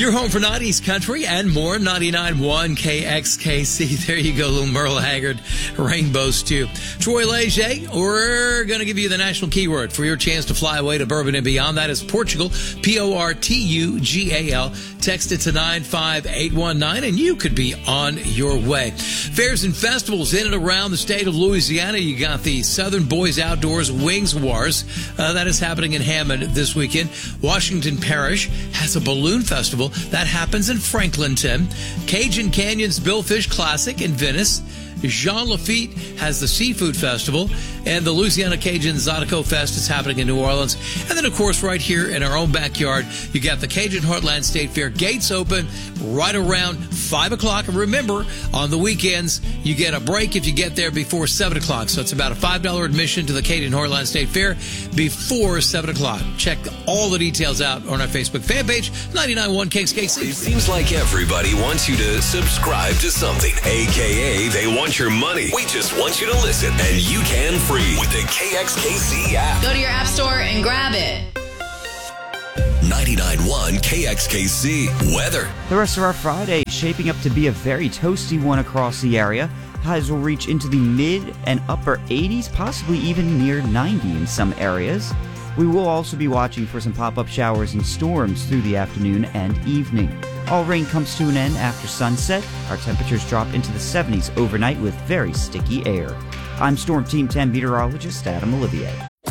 Your home for 90s country and more. 99.1 KXKC. There you go, little Merle Haggard, Rainbow Stew. Troy Leger, we're going to give you the national keyword for your chance to fly away to Bourbon and beyond. That is Portugal, Portugal. Text it to 95819 and you could be on your way. Fairs and festivals in and around the state of Louisiana. You got the Southern Boys Outdoors Wings Wars. That is happening in Hammond this weekend. Washington Parish has a balloon festival. That happens in Franklinton. Cajun Canyon's Billfish Classic in Venice. Jean Lafitte has the Seafood Festival, and the Louisiana Cajun Zydeco Fest is happening in New Orleans. And then, of course, right here in our own backyard, you got the Cajun Heartland State Fair. Gates open right around 5 o'clock. And remember, on the weekends, you get a break if you get there before 7 o'clock. So it's about a $5 admission to the Cajun Heartland State Fair before 7 o'clock. Check all the details out on our Facebook fan page, 99.1 KXKC. It seems like everybody wants you to subscribe to something, a.k.a. they want your money. We just want you to listen, and you can free with the KXKC app. Go to your app store and grab it. 99.1 KXKC weather. The rest of our Friday is shaping up to be a very toasty one across the area. Highs will reach into the mid and upper 80s, possibly even near 90 in some areas. We will also be watching for some pop-up showers and storms through the afternoon and evening. All rain comes to an end after sunset. Our temperatures drop into the 70s overnight with very sticky air. I'm Storm Team 10 meteorologist Adam Olivier.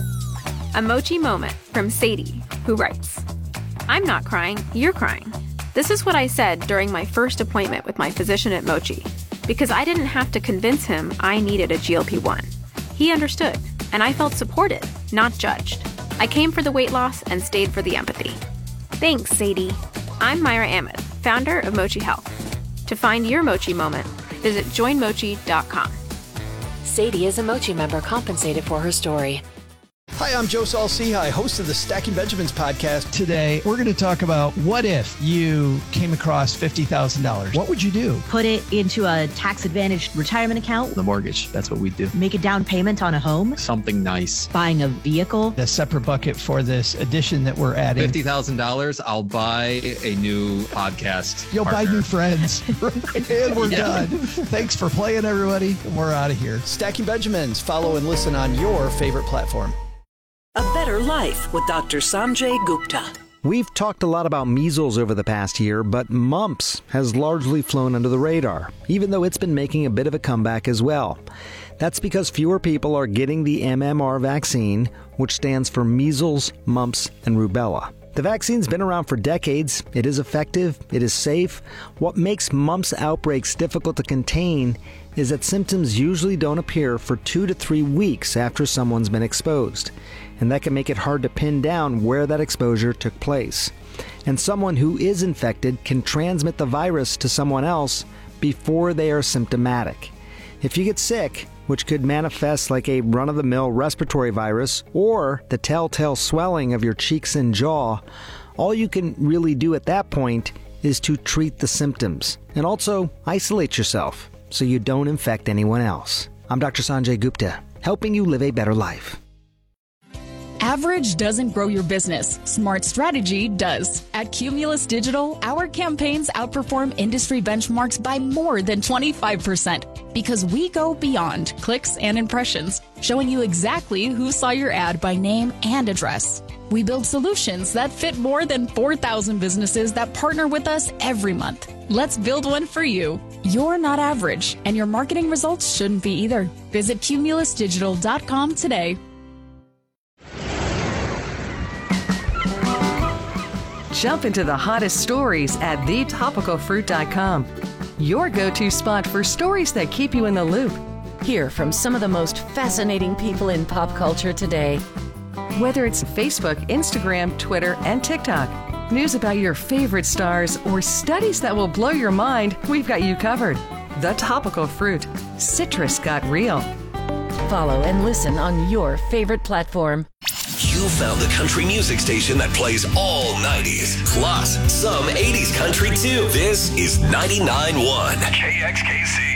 A Mochi moment from Sadie, who writes, I'm not crying, you're crying. This is what I said during my first appointment with my physician at Mochi, because I didn't have to convince him I needed a GLP-1. He understood, and I felt supported, not judged. I came for the weight loss and stayed for the empathy. Thanks, Sadie. I'm Myra Ahmed, founder of Mochi Health. To find your Mochi moment, visit joinmochi.com. Sadie is a Mochi member compensated for her story. Hi, I'm Joe Saul-Sehy, host of the Stacking Benjamins podcast. Today, we're going to talk about what if you came across $50,000? What would you do? Put it into a tax-advantaged retirement account. The mortgage, that's what we do. Make a down payment on a home. Something nice. Buying a vehicle. A separate bucket for this addition that we're adding. $50,000, I'll buy a new podcast You'll partner. buy new friends. And we're done. Thanks for playing, everybody. We're out of here. Stacking Benjamins. Follow and listen on your favorite platform. A Better Life with Dr. Sanjay Gupta. We've talked a lot about measles over the past year, but mumps has largely flown under the radar, even though it's been making a bit of a comeback as well. That's because fewer people are getting the MMR vaccine, which stands for measles, mumps, and rubella. The vaccine's been around for decades. It is effective. It is safe. What makes mumps outbreaks difficult to contain is that symptoms usually don't appear for 2 to 3 weeks after someone's been exposed. And that can make it hard to pin down where that exposure took place. And someone who is infected can transmit the virus to someone else before they are symptomatic. If you get sick, which could manifest like a run-of-the-mill respiratory virus or the telltale swelling of your cheeks and jaw, all you can really do at that point is to treat the symptoms and also isolate yourself so you don't infect anyone else. I'm Dr. Sanjay Gupta, helping you live a better life. Average doesn't grow your business. Smart strategy does. At Cumulus Digital, our campaigns outperform industry benchmarks by more than 25% because we go beyond clicks and impressions, showing you exactly who saw your ad by name and address. We build solutions that fit more than 4,000 businesses that partner with us every month. Let's build one for you. You're not average, and your marketing results shouldn't be either. Visit cumulusdigital.com today. Jump into the hottest stories at thetopicalfruit.com. Your go-to spot for stories that keep you in the loop. Hear from some of the most fascinating people in pop culture today. Whether it's Facebook, Instagram, Twitter, and TikTok, news about your favorite stars, or studies that will blow your mind, we've got you covered. The Topical Fruit. Citrus got real. Follow and listen on your favorite platform. You found the country music station that plays all 90s, plus some 80s country too. This is 99.1 KXKC.